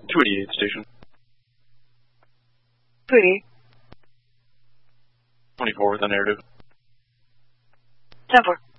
288 station. 288. 24 with a narrative. 10-4.